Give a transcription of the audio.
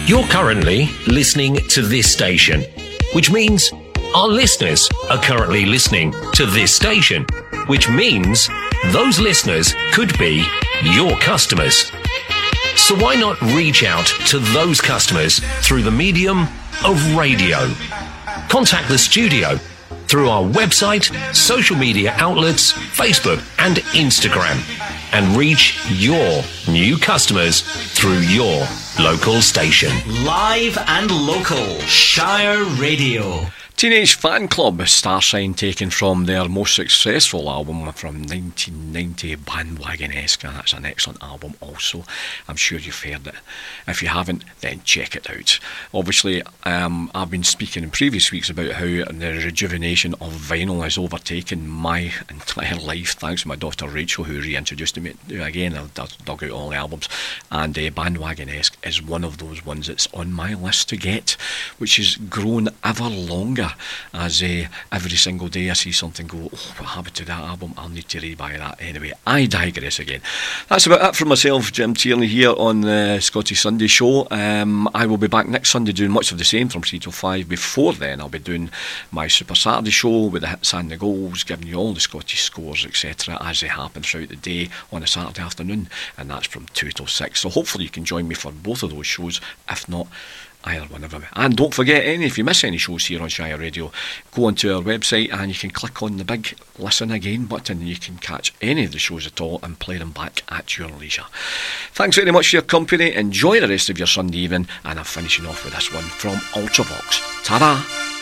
You're currently listening to this station, which means our listeners are currently listening to this station, which means those listeners could be your customers. So why not reach out to those customers through the medium of radio? Contact the studio through our website, social media outlets, Facebook and Instagram, and reach your new customers through your local station. Live and local, Shire Radio. Teenage Fanclub, Starshine, taken from their most successful album from 1990, Bandwagon-esque. That's an excellent album also. I'm sure you've heard it. If you haven't, then check it out. Obviously, I've been speaking in previous weeks about how the rejuvenation of vinyl has overtaken my entire life, thanks to my daughter Rachel, who reintroduced me again. I've dug out all the albums, and Bandwagon-esque is one of those ones that's on my list to get, which has grown ever longer. As every single day I see something go, oh, what happened to that album? I'll need to rebuy that. Anyway, I digress again. That's about it for myself, Jim Tierney, here on the Scottish Sunday Show. I will be back next Sunday doing much of the same from 3 till 5. Before then, I'll be doing my Super Saturday show with the hits and the goals, giving you all the Scottish scores, etc., as they happen throughout the day on a Saturday afternoon, and that's from 2 till 6. So hopefully you can join me for both of those shows, if not either one of them. And don't forget, if you miss any shows here on Shire Radio, go onto our website and you can click on the big listen again button and you can catch any of the shows at all and play them back at your leisure. Thanks very much for your company. Enjoy the rest of your Sunday evening, and I'm finishing off with this one from Ultravox. Ta-da!